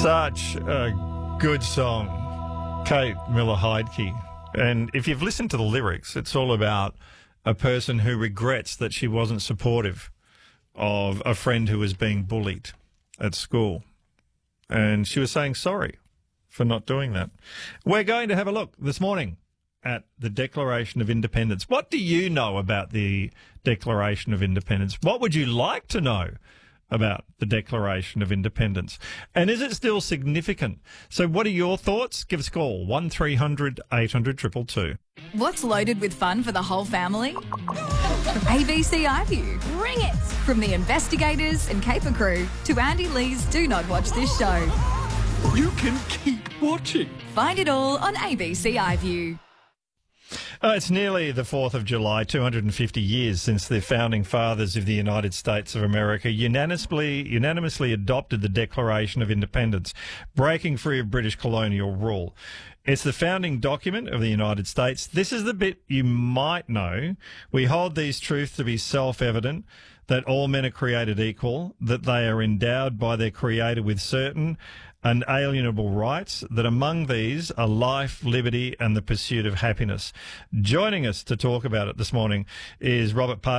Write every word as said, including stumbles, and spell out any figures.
Such a good song, Kate Miller-Heidke. And if you've listened to the lyrics, it's all about a person who regrets that she wasn't supportive of a friend who was being bullied at school. And she was saying sorry for not doing that. We're going to have a look this morning at the Declaration of Independence. What do you know about the Declaration of Independence? What would you like to know about the Declaration of Independence? And is it still significant? So what are your thoughts? Give us a call, one three hundred eight hundred two two two. What's loaded with fun for the whole family? A B C iView. Bring it! From the investigators and Caper crew to Andy Lee's Do Not Watch This Show. You can keep watching. Find it all on A B C iView. Uh, it's nearly the fourth of July, two hundred fifty years since the founding fathers of the United States of America unanimously, unanimously adopted the Declaration of Independence, breaking free of British colonial rule. It's the founding document of the United States. This is the bit you might know. We hold these truths to be self-evident, that all men are created equal, that they are endowed by their Creator with certain unalienable rights, that among these are life, liberty, and the pursuit of happiness. Joining us to talk about it this morning is Robert Parker.